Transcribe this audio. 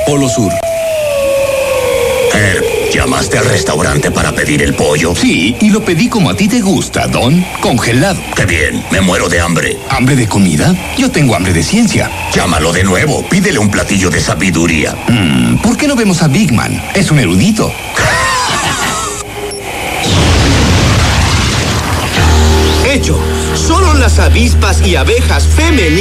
Polo Sur. ¿Llamaste al restaurante para pedir el pollo? Sí, y lo pedí como a ti te gusta, Don. Congelado. ¡Qué bien! Me muero de hambre. ¿Hambre de comida? Yo tengo hambre de ciencia. Llámalo de nuevo. Pídele un platillo de sabiduría. ¿Por qué no vemos a Big Man? Es un erudito. Hecho. Solo las avispas y abejas femeninas